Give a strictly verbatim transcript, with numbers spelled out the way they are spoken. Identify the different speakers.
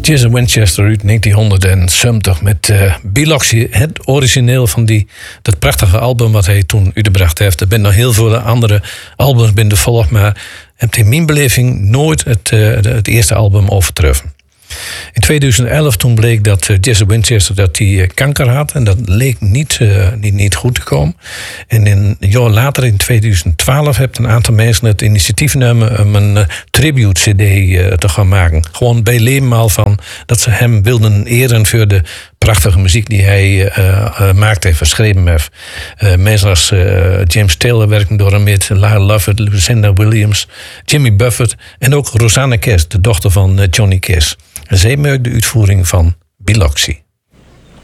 Speaker 1: Jesse Winchester uit negentienhonderdzeventig met uh, Biloxi, het origineel van die, dat prachtige album wat hij toen uitgebracht heeft. Er zijn nog heel veel andere albums binnen de volg, maar heeft in mijn beleving nooit het, uh, het eerste album overtreffen. In tweeduizend elf toen bleek dat uh, Jesse Winchester dat hij uh, kanker had. En dat leek niet, uh, niet, niet goed te komen. En in, een jaar later, in tweeduizend twaalf, heeft een aantal mensen het initiatief genomen om een uh, tribute-cd uh, te gaan maken. Gewoon bij levenmaal van dat ze hem wilden eren voor de prachtige muziek die hij uh, uh, maakte en geschreven heeft. Uh, mensen als uh, James Taylor werken door hem met, Lyle Lovett, Lucinda Williams, Jimmy Buffett en ook Rosanna Cash, de dochter van uh, Johnny Cash. En zij maakt de uitvoering van Biloxi.